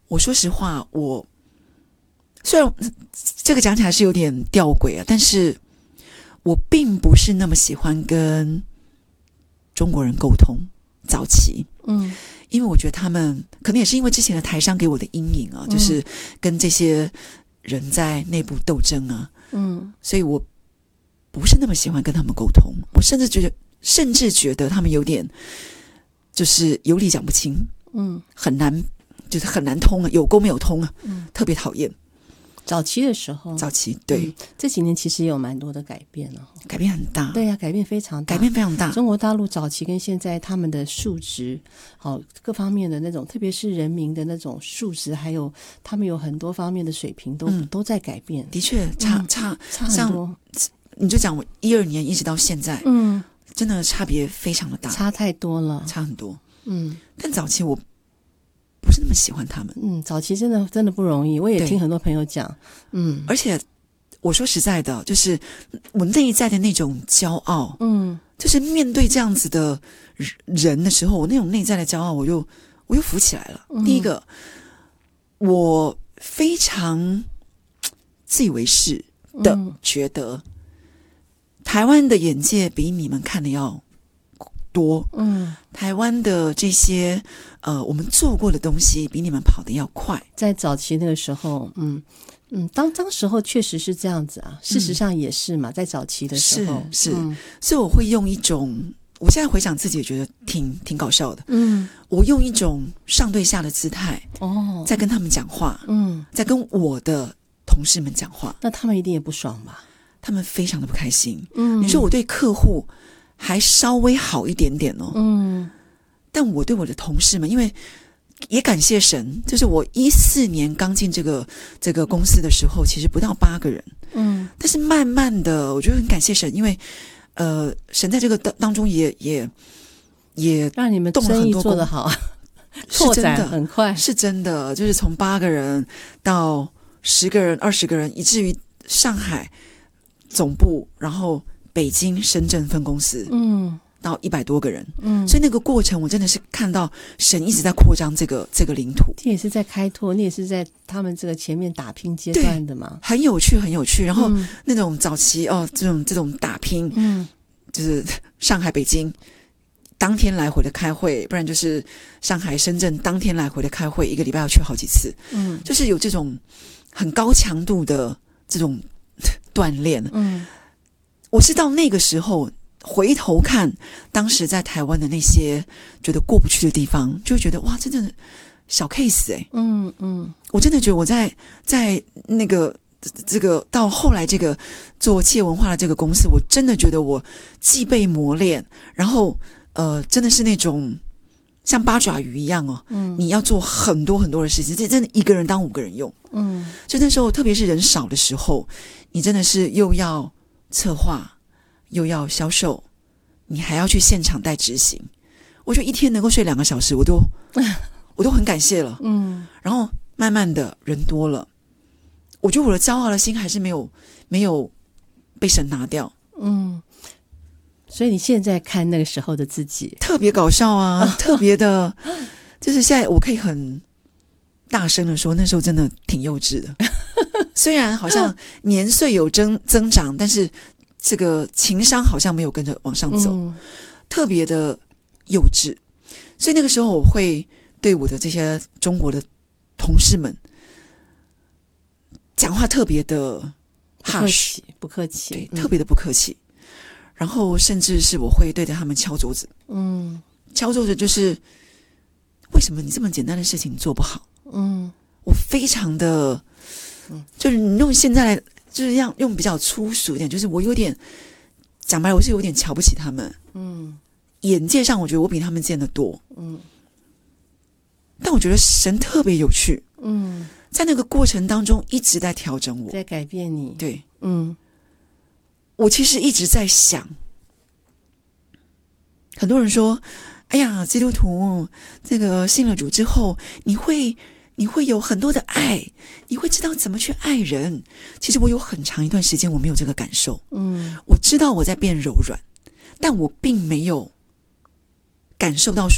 我说实话，我虽然这个讲起来是有点吊诡啊，但是我并不是那么喜欢跟中国人沟通。早期，因为我觉得他们可能也是因为之前的台商给我的阴影啊，就是跟这些人在内部斗争啊，所以我不是那么喜欢跟他们沟通。我甚至觉得他们有点就是有理讲不清，很难，就是很难通啊，有沟没有通啊，特别讨厌。 早期的时候， 对， 这几年其实也有蛮多的改变了， 改变很大。 对啊，改变非常大。中国大陆早期跟现在他们的数值，各方面的那种，特别是人民的那种素质，还有他们有很多方面的水平都在改变。 的确，差很多。你就讲我12年一直到现在，真的差别非常的大， 差太多了， 差很多。但早期我不是那么喜欢他们。 早期真的不容易，我也听很多朋友讲。 而且我说实在的，就是我内在的那种骄傲，就是面对这样子的人的时候，我那种内在的骄傲，我又浮起来了。第一个，我非常自以为是的觉得，台湾的眼界比你们看的要多，台湾的这些我们做过的东西比你们跑得要快。在早期那个时候，当时候确实是这样子啊，事实上也是嘛，在早期的时候是，所以我会用一种，我现在回想自己也觉得挺搞笑的，我用一种上对下的姿态，在跟他们讲话，在跟我的同事们讲话， 那他们一定也不爽吧？ 他们非常的不开心。你说我对客户还稍微好一点点哦，但我对我的同事们，因为也感谢神，就是我14年刚进这个公司的时候，其实不到8个人，但是慢慢的，我觉得很感谢神，因为神在这个当中也让你们生意做得好，拓展很快， 是真的，就是从8个人到10个人、20个人，以至于上海总部，然后北京、深圳分公司，到100多个人，所以那个过程我真的是看到神一直在扩张这个领土。 这也是在开拓，你也是在他们这个前面打拼阶段的嘛， 很有趣，很有趣。然后那种早期这种打拼，就是上海、北京当天来回的开会，不然就是上海、深圳当天来回的开会，1个礼拜要去好几次，就是有这种很高强度的这种锻炼。我是到那个时候回头看当时在台湾的那些觉得过不去的地方，就会觉得哇，真的小 case 我真的觉得我在那个这个到后来这个做企业文化的这个公司，我真的觉得我既被磨练，然后真的是那种像八爪鱼一样你要做很多很多的事情，这真的1个人当5个人用。就那时候特别是人少的时候，你真的是又要策划又要销售，你还要去现场带执行。我觉得一天能够睡2个小时，我都很感谢了。然后慢慢的人多了，我觉得我的骄傲的心还是没有被神拿掉。 所以你现在看那个时候的自己， 特别搞笑啊，特别的，就是现在我可以很大声的说，那时候真的挺幼稚的。虽然好像年岁有增长，但是这个情商好像没有跟着往上走，特别的幼稚。所以那个时候我会对我的这些中国的同事们讲话特别的 harsh， 不客气， 对，特别的不客气。然后甚至是我会对着他们敲桌子，敲桌子就是为什么你这么简单的事情做不好？我非常的，就是你用现在来，就是用比较粗俗一点，就是我有点讲白了，我是有点瞧不起他们。眼界上我觉得我比他们见得多。但我觉得神特别有趣。在那个过程当中一直在调整我， 在改变你。 对，我其实一直在想，很多人说，哎呀，基督徒这个信了主之后，你会有很多的爱，你会知道怎么去爱人。其实我有很长一段时间我没有这个感受。我知道我在变柔软，但我并没有感受到